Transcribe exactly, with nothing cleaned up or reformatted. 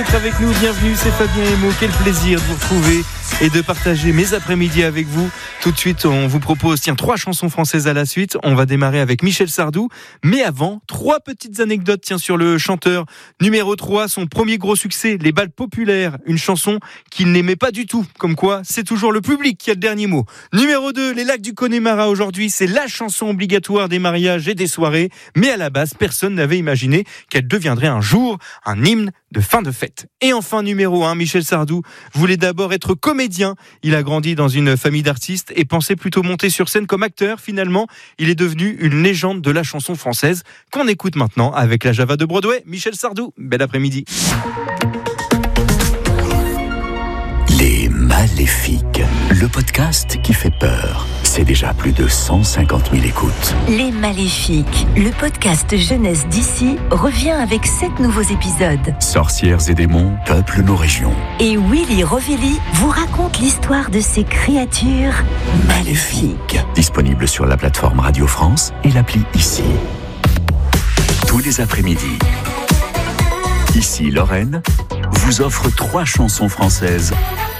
D'être avec nous, bienvenue, c'est Fabien Emo. Quel plaisir de vous retrouver et de partager mes après-midi avec vous. Tout de suite, on vous propose tiens trois chansons françaises à la suite. On va démarrer avec Michel Sardou, mais avant, trois petites anecdotes tiens sur le chanteur. Numéro trois, son premier gros succès, Les Bals Populaires, une chanson qu'il n'aimait pas du tout. Comme quoi, c'est toujours le public qui a le dernier mot. Numéro deux, Les Lacs du Connemara aujourd'hui, c'est la chanson obligatoire des mariages et des soirées, mais à la base, personne n'avait imaginé qu'elle deviendrait un jour un hymne de fin de fête. Et enfin, numéro un, Michel Sardou voulait d'abord être comédien. Il a grandi dans une famille d'artistes et pensait plutôt monter sur scène comme acteur. Finalement, il est devenu une légende de la chanson française qu'on écoute maintenant avec la Java de Broadway. Michel Sardou, bel après-midi. Les Maléfiques, le podcast qui fait peur. C'est déjà plus de cent cinquante mille écoutes. Les Maléfiques, le podcast jeunesse d'ici, revient avec sept nouveaux épisodes. Sorcières et démons peuplent nos régions. Et Willy Rovelli vous raconte l'histoire de ces créatures maléfiques. Disponible sur la plateforme Radio France et l'appli Ici. Tous les après-midi, Ici Lorraine vous offre trois chansons françaises